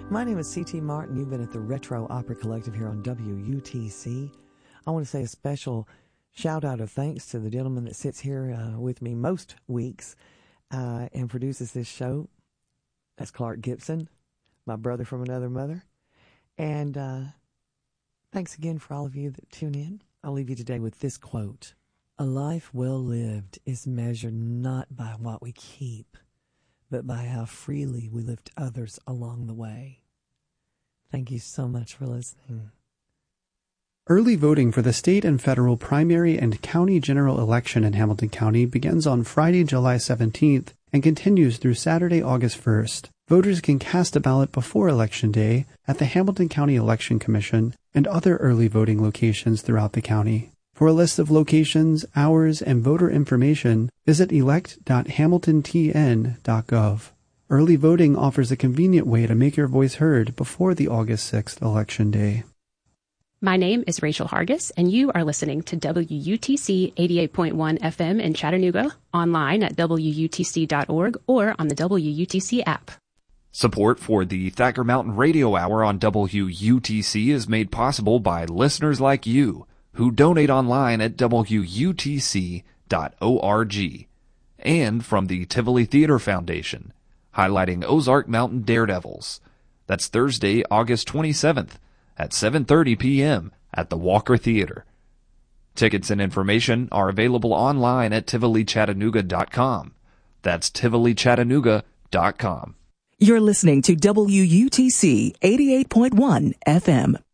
My name is C.T. Martin. You've been at the Retro Opera Collective here on WUTC. I want to say a special shout-out of thanks to the gentleman that sits here with me most weeks and produces this show. That's Clark Gibson, my brother from another mother. And thanks again for all of you that tune in. I'll leave you today with this quote. A life well lived is measured not by what we keep, but by how freely we lift others along the way. Thank you so much for listening. Early voting for the state and federal primary and county general election in Hamilton County begins on Friday, July 17th and continues through Saturday, August 1st. Voters can cast a ballot before Election Day at the Hamilton County Election Commission and other early voting locations throughout the county. For a list of locations, hours, and voter information, visit elect.hamiltontn.gov. Early voting offers a convenient way to make your voice heard before the August 6th Election Day. My name is Rachel Hargis, and you are listening to WUTC 88.1 FM in Chattanooga, online at WUTC.org or on the WUTC app. Support for the Thacker Mountain Radio Hour on WUTC is made possible by listeners like you, who donate online at WUTC.org, and from the Tivoli Theater Foundation, highlighting Ozark Mountain Daredevils. That's Thursday, August 27th at 7:30 p.m. at the Walker Theater. Tickets and information are available online at TivoliChattanooga.com. That's TivoliChattanooga.com. You're listening to WUTC 88.1 FM.